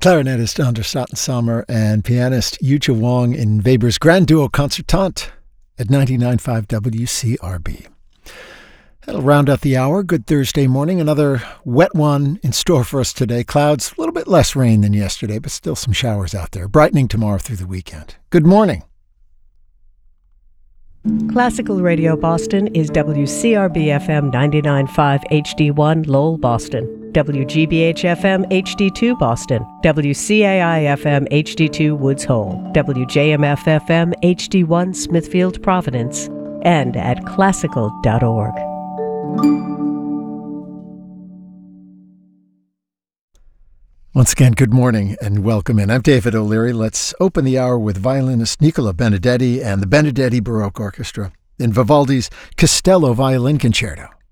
Clarinetist Anders Sommer and pianist Yucha Wong in Weber's Grand Duo Concertante at 99.5 WCRB. That'll round out the hour. Good Thursday morning. Another wet one in store for us today. Clouds, a little bit less rain than yesterday, but still some showers out there. Brightening tomorrow through the weekend. Good morning. Classical Radio Boston is WCRB-FM 99.5 HD1 Lowell, Boston. WGBH-FM HD2 Boston. WCAI-FM HD2 Woods Hole. WJMF-FM HD1 Smithfield, Providence. And at classical.org. Once again, good morning and welcome in. I'm David O'Leary. Let's open the hour with violinist Nicola Benedetti and the Benedetti Baroque Orchestra in Vivaldi's Castello Violin Concerto.